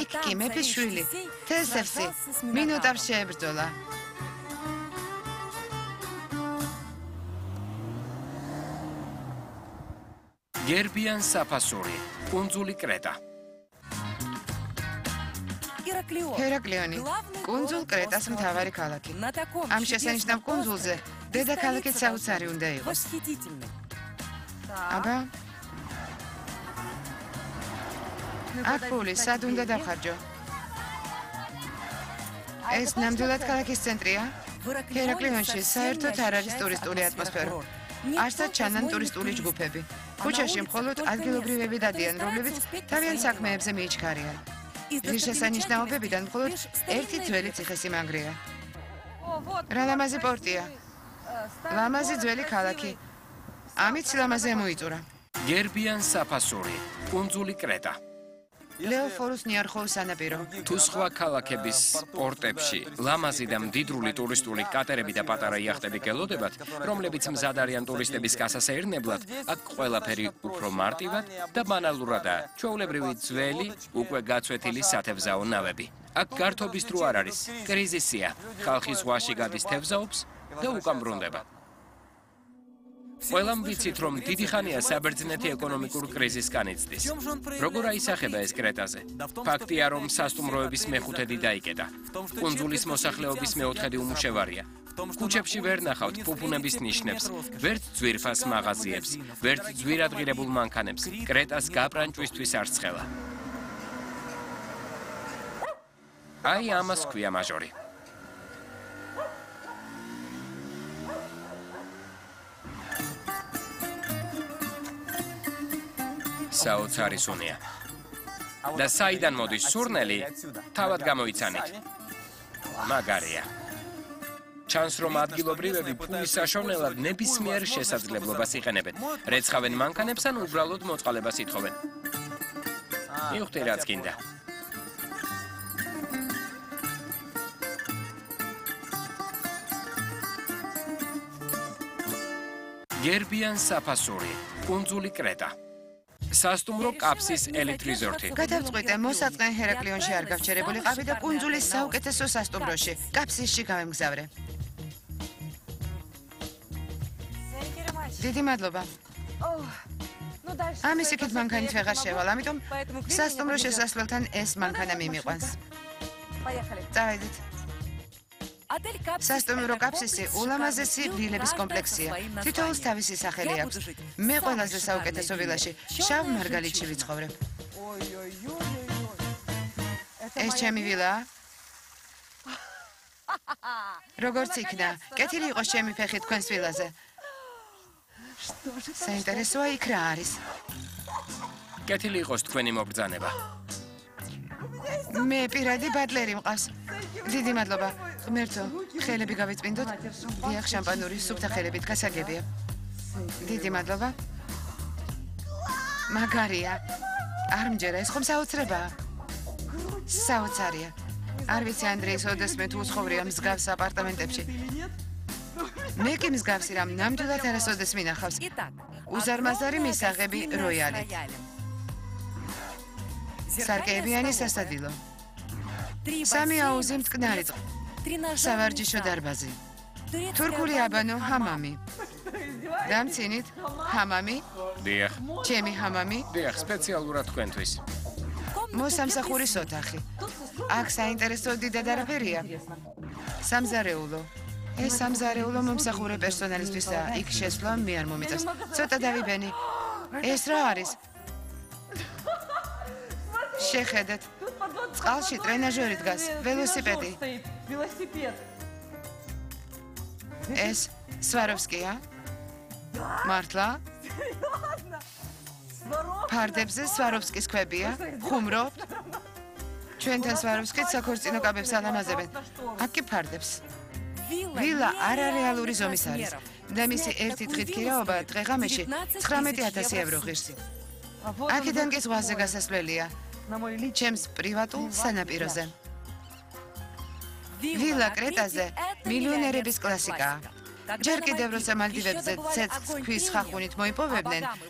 იქ კი მეფის შვილი, თესევსი, მინოტავს შეებრძოლა. გერბიან საფასური, კუნძული კრეტა. ჰერაკლიონი, კუნძულ კრეტას მთავარი ქალაქი. ამ შესანიშნავ კუნძულზე დედაქალაქიც საოცარი უნდა იყოს. აბა, აქ ფული სად უნდა დავხარჯო? ეს ნამდვილად ქალაქის ცენტრია? ჰერაკლიონში საერთოდ არ არის ტურისტული ატმოსფერო. არსად ჩანან ტურისტული ჯგუფები. ქუჩაში მხოლოდ ადგილობრივები დადიან, რომლებიც თავიანთ საქმეებზე მიიჩქარიან. ღირსშესანიშნაობებიდან მხოლოდ ერთი ძველი ციხესიმაგრეა. რა ლამაზი პორტია. ლამაზი ძველი ქალაქი. ამით სილამაზე მოიწურა. გერბიან საფასური, კუნძული კრეტა. ლეოფორუს ნიარხოვის სანაპირო. თუ სხვა ქალაქების პორტებში ლამაზი და მდიდრული ტურისტული კატერები და პატარა იახტები გელოდებათ, რომლებიც მზად არიან ტურისტების გასასეირნებლად, აქ ყველაფერი უფრო მარტივად და ბანალურადაა. ჩვეულებრივი ძველი, უკვე გაცვეთილი სათევზაო ნავები. აქ გართობის დრო არ არის, კრიზისია. ხალხი ზღვაში გადის თევზაობს და უკან ბრუნდება. ყველამ ვიცით, რომ დიდი ხანია საბერძნეთი ეკონომიკურ კრიზისგან იცდის. როგორ აისახება ეს კრეტაზე? ფაქტია, რომ სასტუმროების მეხუთედი დაიკეტა. კუნძულის მოსახლეობის მეოთხედი უმუშევარია. ქუჩებში ვერ ნახავთ ფუფუნების ნიშნებს, ვერც ძვირფას მაღაზიებს, ვერც ძვირადღირებულ მანქანებს. კრეტას გაპრანჭვისთვის არ ცხელა. აი ამას ქვია მაჟორი. საოცარი სუნია. და საიდან მოდის სურნელი, თავად გამოიცანით. მაგარია. ჩანს, რომ ადგილობრივები ფულის საშოვნელად ნებისმიერ შესაძლებლობას იყენებენ. რეცხავენ მანქანებს ან უბრალოდ მოწყალებას ითხოვენ. მივხვდი რაც გინდა. გერბიან საფასური, კუნძული კრეტა. სასტუმრო კაფსის ელიტ რიზორტი. გადავწყვიტე, მოსაწყენ ჰერაკლიონში არ გავჩერებულიყავი და კუნძულის საუკეთესო სასტუმროში, კაფსისში გავემგზავრე. დიდი მადლობა. ამის იქით მანქანით ვეღარ შევალ, ამიტომ სასტუმრო შესასვლელთან ეს მანქანა მიმიყვანს. წავედით. სასტუმრო კაფსისი ულამაზესი ვილების კომპლექსია. თითოეულს თავისი სახელი აქვს. მე ყველაზე საუკეთესო ვილაში, შავ მარგალიტში ვიცხოვრებ. ეს ჩემი ვილაა? როგორც იქნა, კეთილი იყოს ჩემი ფეხი თქვენს ვილაზე. საინტერესოა იქ რა არის. კეთილი იყოს თქვენი მობრძანება. მე პირადი ბატლერი მყავს. დიდი მადლობა. ღმერთო, ხელები გავიწმინდოთ. დიახ, შამპანური სუფთა ხელებით გასაგებია. დიდი მადლობა. მაგარია. არ მჯერა, ეს ხომ საოცრებაა? საოცარია. არ ვიცი, ანდრეის ოდესმე თუ ცხოვრია მსგავს აპარტამენტებში. მე კი მსგავსი რამ ნამდვილად არასოდეს მინახავს. უზარმაზარი მისაღები როიალი. სარკეებიანი სასადილო. 3 აუზი მტკნარი წყ. სავარჯიშო დარბაზი. თურქული აბანო ჰამამი. დამცინით ჰამამი? დიახ. ჩემი ჰამამი? დიახ, სპეციალურად თქვენთვის. მოსამსახურის ოთახი. აქ საინტერესო დიდად არაფერია. სამზარეულო. ეს სამზარეულო მომსახურე პერსონალისთვისაა. იქ შესვლა მე არ მომიწევს. ცოტა დავიბენი. ეს რა არის? შეხედეთ. წყალში ტრენაჟორი დგას, ველოსიპედი. ეს სვაროვსკია? მართლა? ფარდებზე სვაროვსკის ქვებია? ხუმრობთ? ჩვენთან სვაროვსკით საქორწინო კაბებს ალამაზებენ. აქ კი ფარდებს. ვილა არარეალური ზომის არის და მისი ერთი დღით ქირაობა დღე-ღამეში 19,000 ევრო ღირს. აქედან კი ზღვაზე გასასვლელია. ჩემს პრივატულ სანაპიროზე. ვილა კრეტაზე მილიონერების კლასიკაა. ჯერ კიდევ როცა მალდივებზე ცეცხლს ქვის ხახუნით მოიპოვებდნენ,